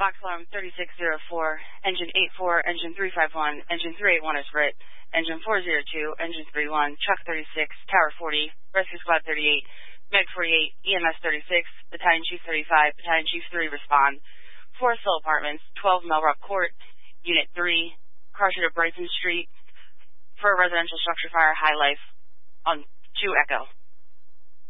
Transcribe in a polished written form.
Box alarm 3604, engine 84, engine 351, engine 381 is writ, engine 402, engine 31, truck 36, tower 40, rescue squad 38, Meg 48, EMS 36, battalion chief 35, battalion chief 3 respond. Forest Hill Apartments, 12 Melrock Court, unit 3, car shoot at Bryson Street for a residential structure fire, High Life on 2 Echo.